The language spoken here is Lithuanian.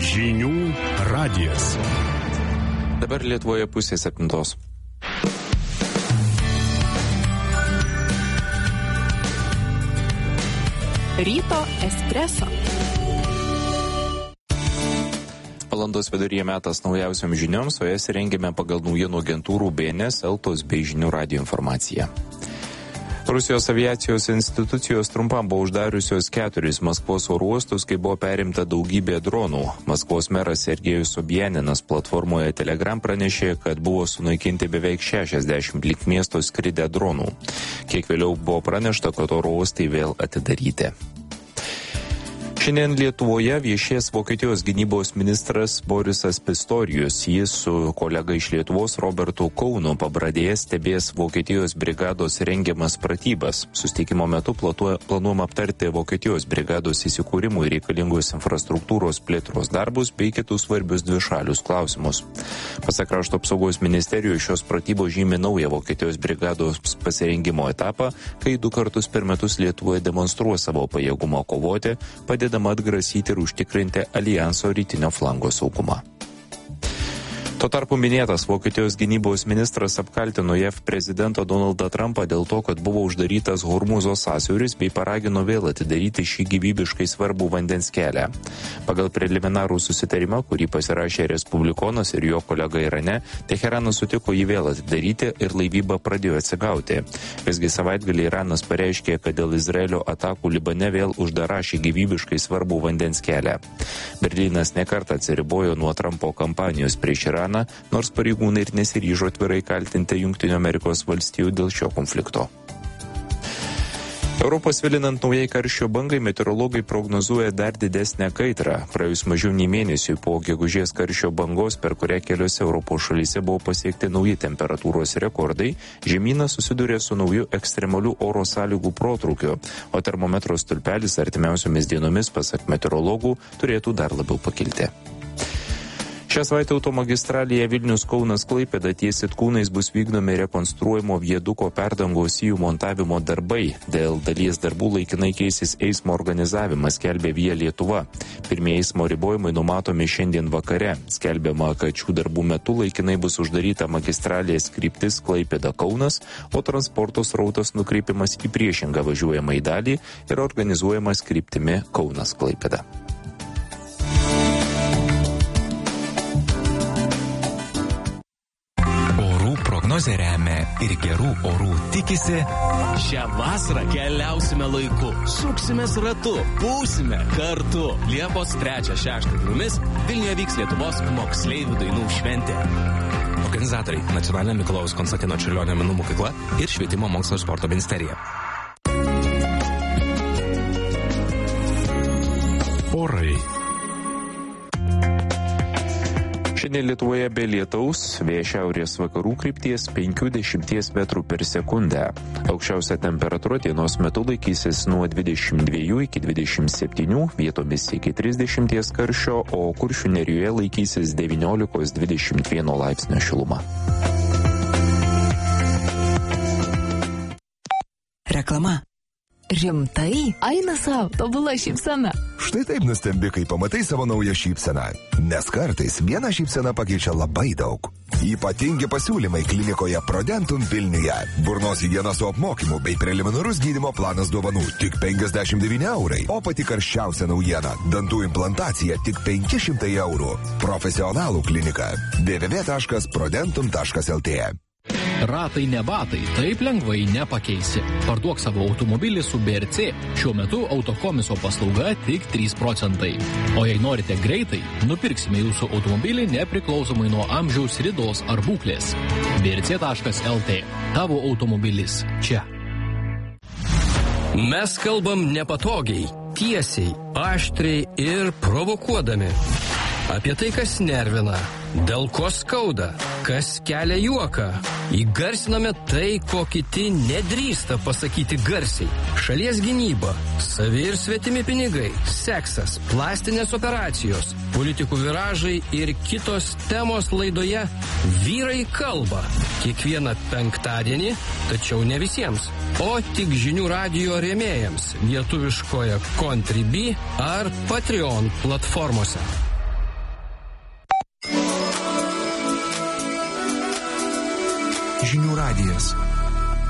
Žinių radijas. Dabar Lietuvoje 6:30. Ryto espreso. Valandos viduryje metas naujausiam žinioms, o jas rengėme pagal naujienų agentūrų BNS, Eltos bei Žinių radijo informaciją. Rusijos aviacijos institucijos trumpam buvo uždariusios 4 Maskvos oro uostus, kai buvo perimta daugybė dronų. Maskvos meras Sergejus Sobjaninas platformoje Telegram pranešė, kad buvo sunaikinti beveik 60 link miesto skridę dronų. Kiek vėliau buvo pranešta, kad oro uostai vėl atidaryti. Šiandien Lietuvoje viešės Vokietijos gynybos ministras Borisas Pistorijus. Jis su kolega iš Lietuvos Robertu Kaunu Pabradėje stebės Vokietijos brigados rengiamas pratybas. Susitikimo metu planuojama aptarti Vokietijos brigados įsikūrimui reikalingos infrastruktūros plėtros darbus bei kitus svarbius dvišalius klausimus. Pasak Krašto apsaugos ministerijos, šios pratybos žymi naują Vokietijos brigados pasirengimo etapą, kai 2 kartus per metus Lietuvoje demonstruos savo pajėgumą kovoti, padėdama atgrasyti ir užtikrinti alijanso rytinio flango saugumą. Tuo tarpu minėtas Vokietijos gynybos ministras apkaltino JAV prezidentą Donaldą Trumpą dėl to, kad buvo uždarytas Hormūzo sąsiauris bei paragino vėl atidaryti šį gyvybiškai svarbų vandens kelią. Pagal preliminarų susitarimą, kurį pasirašė respublikonas ir jo kolega Irane, Teheranas sutiko jį vėl atidaryti ir laivyba pradėjo atsigauti. Visgi savaitgalį Iranas pareiškė, kad dėl Izraelio atakų Libane vėl uždara šį gyvybiškai svarbų vandens kelią. Berlynas nekartą atsiribojo nuo Trumpo kampanijos prieš Iraną, nors pareigūnai ir nesiryžo atvirai kaltinti Jungtinių Amerikos valstijų dėl šio konflikto. Europos vėlinant naujai karščio bangai, meteorologai prognozuoja dar didesnę kaitrą. Praėjus mažiau nei mėnesiui po gegužės karščio bangos, per kurią keliose Europos šalyse buvo pasiekti nauji temperatūros rekordai, žemynas susidūrė su nauju ekstremalių oro sąlygų protrūkiu, o termometro stulpelis artimiausiomis dienomis, pasak meteorologų, turėtų dar labiau pakilti. Šią savaitę automagistralėje Vilnius-Kaunas-Klaipėda ties Sitkūnais bus vykdomi rekonstruojamo vieduko perdangos sijų montavimo darbai. Dėl dalies darbų laikinai keisis eismo organizavimas, skelbė Via Lietuva. Pirmieji eismo ribojimai numatomi šiandien vakare. Skelbiama, kad šių darbų metu laikinai bus uždaryta magistralės kryptis Klaipėda-Kaunas, o transporto srautas nukreipiamas į priešingą važiuojamą į dalį ir organizuojamas kryptimi Kaunas-Klaipėda. Prognozė remia ir gerų orų tikisi. Šią vasarą keliausime laiku, suksimės ratu, būsime kartu. Liepos 3-6 dienomis Vilniuje vyks Lietuvos moksleivių dainų šventė. Organizatoriai – Nacionalinė Mikalojaus Konstantino Čiurlionio menų mokykla ir Švietimo mokslo ir sporto ministerija. Orai. Šiandien Lietuvoje be lietaus, vėjas šiaurės vakarų krypties 5-10 metrų per sekundę. Aukščiausia temperatūra dienos metu laikysis nuo 22 iki 27, vietomis iki 30 karščio, o Kuršių nerijoje laikysis 19-21 laipsnio šiluma. Reklama. Rimtai? Eina savo, tobula šypsena. Štai taip nustembi, kai pamatai savo naują šypseną. Nes kartais viena šypsena pakeičia labai daug. Ypatingi pasiūlymai klinikoje Prodentum Vilniuje. Burnos higiena su apmokymu bei preliminarus gydymo planas dovanų tik 59 eurai. O pati karščiausia naujiena – dantų implantacija tik 500 eurų. Profesionalų klinika www.prodentum.lt. Ratai ne batai, taip lengvai nepakeisi. Parduok savo automobilį su BRC. Šiuo metu autokomiso paslauga tik 3%. O jei norite greitai, nupirksime jūsų automobilį nepriklausomai nuo amžiaus, ridos ar būklės. brc.lt. Tavo automobilis čia. Mes kalbam nepatogiai, tiesiai, aštriai ir provokuodami. Apie tai, kas nervina, dėl ko skauda, kas kelia juoką. Įgarsiname tai, ko kiti nedrįsta pasakyti garsiai. Šalies gynyba, savi ir svetimi pinigai, seksas, plastinės operacijos, politikų viražai ir kitos temos laidoje Vyrai kalba. Kiekvieną penktadienį, tačiau ne visiems, o tik Žinių radijo rėmėjams lietuviškoje Contribui ar Patreon platformose. Žinių radijas.